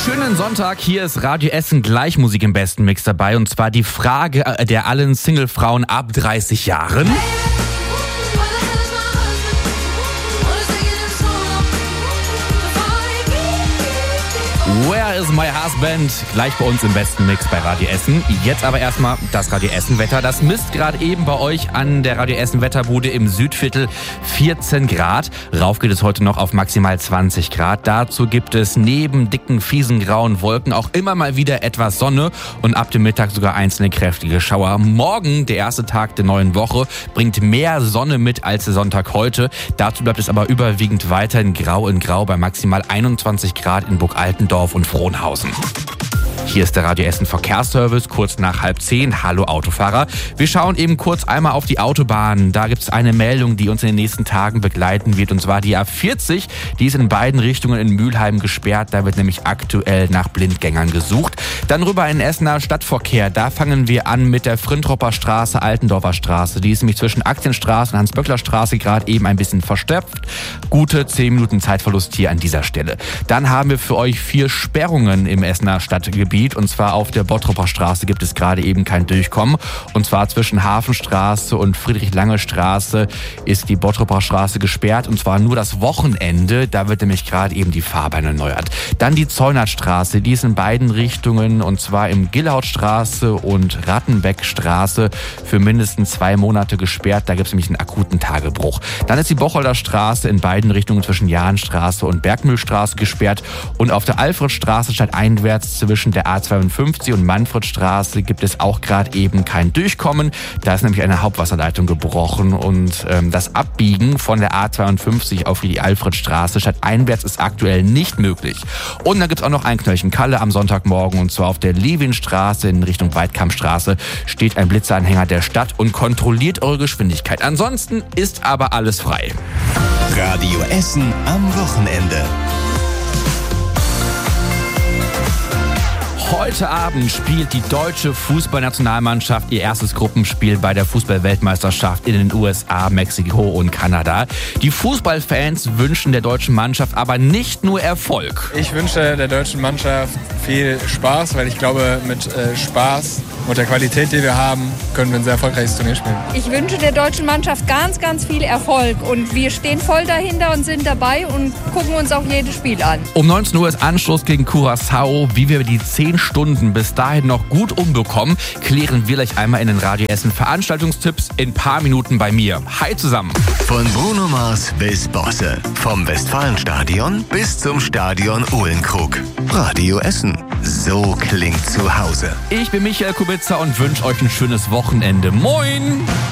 Schönen Sonntag, hier ist Radio Essen, gleich Musik im besten Mix dabei. Und zwar die Frage der allen Singlefrauen ab 30 Jahren. Where is my husband? Gleich bei uns im besten Mix bei Radio Essen. Jetzt aber erstmal das Radio Essen Wetter. Das misst gerade eben bei euch an der Radio Essen Wetterbude im Südviertel 14 Grad. Rauf geht es heute noch auf maximal 20 Grad. Dazu gibt es neben dicken, fiesen, grauen Wolken auch immer mal wieder etwas Sonne und ab dem Mittag sogar einzelne kräftige Schauer. Morgen, der erste Tag der neuen Woche, bringt mehr Sonne mit als der Sonntag heute. Dazu bleibt es aber überwiegend weiterhin grau in grau bei maximal 21 Grad in Burg Altendorf und Frohnhausen. Hier ist der Radio Essen Verkehrsservice, kurz nach 9:30. Hallo Autofahrer. Wir schauen eben kurz einmal auf die Autobahn. Da gibt es eine Meldung, die uns in den nächsten Tagen begleiten wird. Und zwar die A40. Die ist in beiden Richtungen in Mülheim gesperrt. Da wird nämlich aktuell nach Blindgängern gesucht. Dann rüber in Essener Stadtverkehr. Da fangen wir an mit der Frintropper Straße, Altendorfer Straße. Die ist nämlich zwischen Aktienstraße und Hans-Böckler-Straße gerade eben ein bisschen verstopft. Gute 10 Minuten Zeitverlust hier an dieser Stelle. Dann haben wir für euch 4 Sperrungen im Essener Stadtgebiet. Und zwar auf der Bottropper Straße gibt es gerade eben kein Durchkommen. Und zwar zwischen Hafenstraße und Friedrich-Lange-Straße ist die Bottropper Straße gesperrt. Und zwar nur das Wochenende. Da wird nämlich gerade eben die Fahrbahn erneuert. Dann die Zeunertstraße. Die ist in beiden Richtungen. Und zwar im Gillhautstraße und Rattenbeckstraße für mindestens 2 Monate gesperrt. Da gibt es nämlich einen akuten Tagebruch. Dann ist die Bocholder Straße in beiden Richtungen zwischen Jahnstraße und Bergmühlstraße gesperrt. Und auf der Alfredstraße stadteinwärts zwischen der A52 und Manfredstraße gibt es auch gerade eben kein Durchkommen. Da ist nämlich eine Hauptwasserleitung gebrochen und das Abbiegen von der A52 auf die Alfredstraße stadteinwärts ist aktuell nicht möglich. Und dann gibt es auch noch ein Knöllchen Kalle am Sonntagmorgen und zwar auf der Lewinstraße in Richtung Weidkampfstraße steht ein Blitzeranhänger der Stadt und kontrolliert eure Geschwindigkeit. Ansonsten ist aber alles frei. Radio Essen am Wochenende. Heute Abend spielt die deutsche Fußballnationalmannschaft ihr erstes Gruppenspiel bei der Fußball-Weltmeisterschaft in den USA, Mexiko und Kanada. Die Fußballfans wünschen der deutschen Mannschaft aber nicht nur Erfolg. Ich wünsche der deutschen Mannschaft viel Spaß, weil ich glaube, mit Spaß und der Qualität, die wir haben, können wir ein sehr erfolgreiches Turnier spielen. Ich wünsche der deutschen Mannschaft ganz, ganz viel Erfolg und wir stehen voll dahinter und sind dabei und gucken uns auch jedes Spiel an. Um 19 Uhr ist Anschluss gegen Curaçao. Wie wir die 10 Stunden bis dahin noch gut umbekommen, klären wir gleich einmal in den Radio Essen Veranstaltungstipps in ein paar Minuten bei mir. Hi zusammen. Von Bruno Mars bis Bosse. Vom Westfalenstadion bis zum Stadion Uhlenkrug. Radio Essen. So klingt zu Hause. Ich bin Michael Kubitzer und wünsche euch ein schönes Wochenende. Moin!